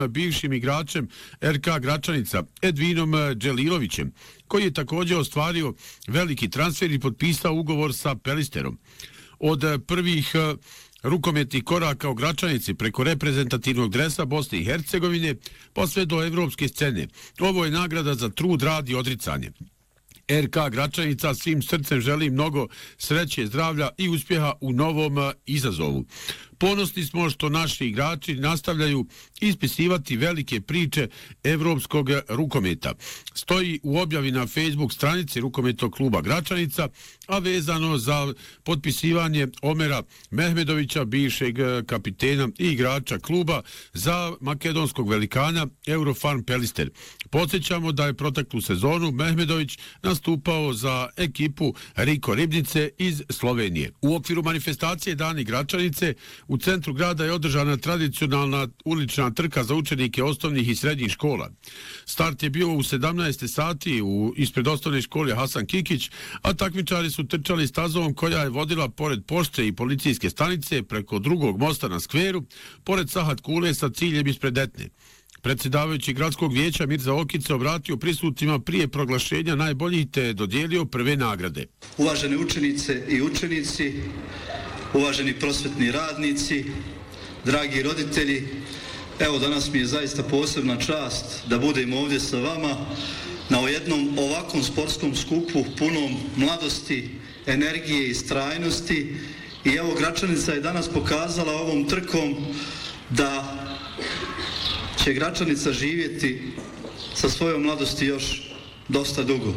bivšim igračem RK Gračanica Edvinom Dželilovićem, koji je također ostvario veliki transfer i potpisao ugovor sa Pelisterom. Od prvih rukometnih koraka u Gračanici preko reprezentativnog dresa Bosne i Hercegovine pa sve do evropske scene. Ovo je nagrada za trud, rad i odricanje. RK Gračanica svim srcem želi mnogo sreće, zdravlja i uspjeha u novom izazovu. Ponosni smo što naši igrači nastavljaju ispisivati velike priče evropskog rukometa. Stoji u objavi na Facebook stranici rukometnog kluba Gračanica, a vezano za potpisivanje Omera Mehmedovića, bivšeg kapitena i igrača kluba za makedonskog velikana Eurofarm Pelister. Podsjećamo da je proteklu sezonu Mehmedović nastupao za ekipu Riko Ribnice iz Slovenije. U okviru manifestacije Dani Gračanice u centru grada je održana tradicionalna ulična trka za učenike osnovnih i srednjih škola. Start je bio u 17 sati ispred osnovne škole Hasan Kikić, a takmičari su trčali stazom koja je vodila pored pošte i policijske stanice preko drugog mosta na skveru, pored Sahat Kule sa ciljem ispred Etne. Predsjedavajući gradskog vijeća Mirza Okić se obratio prisutnima prije proglašenja najboljih te dodijelio prve nagrade. Uvažene učenice i učenici, uvaženi prosvetni radnici, dragi roditelji, evo danas mi je zaista posebna čast da budem ovdje sa vama na jednom ovakvom sportskom skupu punom mladosti, energije i strajnosti. I evo Gračanica je danas pokazala ovom trkom da će Gračanica živjeti sa svojom mladosti još dosta dugo.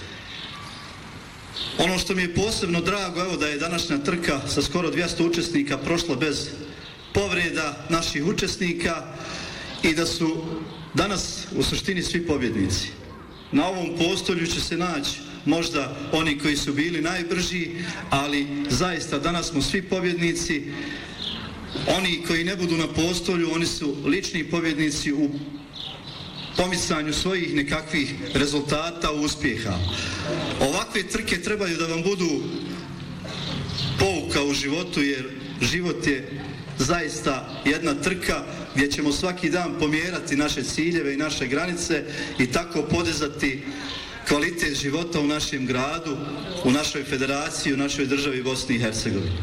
Ono što mi je posebno drago, evo da je današnja trka sa skoro 200 učesnika prošla bez povreda naših učesnika i da su danas u suštini svi pobjednici. Na ovom postolju će se naći možda oni koji su bili najbrži, ali zaista danas smo svi pobjednici. Oni koji ne budu na postolju, oni su lični pobjednici u pomicanju svojih nekakvih rezultata, uspjeha. Ovakve trke trebaju da vam budu pouka u životu, jer život je zaista jedna trka gdje ćemo svaki dan pomjerati naše ciljeve i naše granice i tako podizati kvalitet života u našem gradu, u našoj federaciji, u našoj državi Bosni i Hercegovini.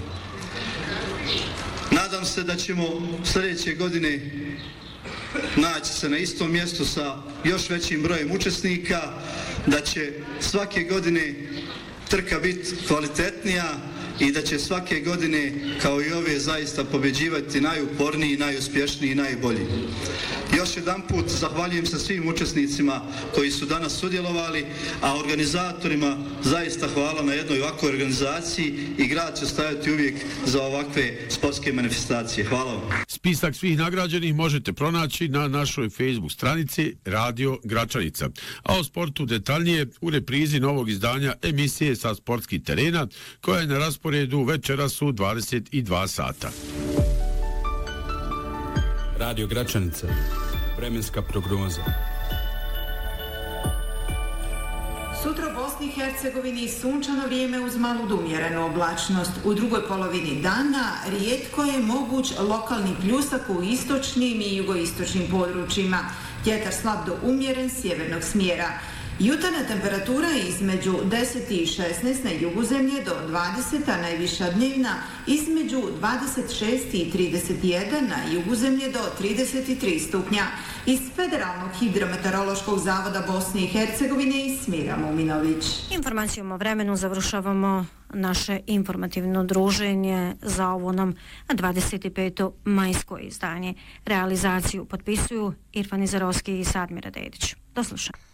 Nadam se da ćemo sljedeće godine naći se na istom mjestu sa još većim brojem učesnika, da će svake godine trka biti kvalitetnija i da će svake godine, kao i ove, zaista pobjeđivati najuporniji, najuspješniji i najbolji. Još jedan put zahvaljujem se svim učesnicima koji su danas sudjelovali, a organizatorima zaista hvala na jednoj ovakvoj organizaciji i grad će stajati uvijek za ovakve sportske manifestacije. Hvala vam. Spisak svih nagrađenih možete pronaći na našoj Facebook stranici Radio Gračanica, a o sportu detaljnije u reprizi novog izdanja emisije sa sportskih terena koja je na rasporedu večeras u 22 sata. Radio Gračanica, vremenska prognoza. Sutra u Bosni i Hercegovini sunčano vrijeme uz malu do umjerenu oblačnost. U drugoj polovini dana rijetko je moguć lokalni pljusak u istočnim i jugoistočnim područjima. Vjetar slab do umjeren sjevernog smjera. Jutarnja temperatura je između 10 i 16 na jugu zemlje do 20, a najviša dnevna između 26 i 31 na jugu zemlje do 33 stupnja. Iz Federalnog hidrometeorološkog zavoda Bosne i Hercegovine i Smira Muminović. Informacijom o vremenu završavamo naše informativno druženje za ovo nam 25. majsko izdanje. Realizaciju potpisuju Irfan Izarovski i Sadmira Dedić. Do slušanja.